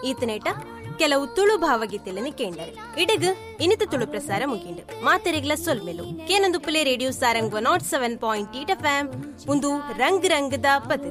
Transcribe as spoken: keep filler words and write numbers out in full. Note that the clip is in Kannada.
ಈತನೇಟ ಕೆಲವು ತುಳು ಭಾವಗೀತೆలని ಕೇಂಡರೆ ಇಡಗ್ ಇನಿತ ತುಳು ಪ್ರಸಾರ ಮುಗಿಂಡು ಮಾತೆರೆಗ್ಲ ಸೊಲ್ಮೆಲು ಕೇನೊಂದು Phule radio Sarang not seven point eight F M ಒಂದು ರಂಗ್ ರಂಗದ ಪದ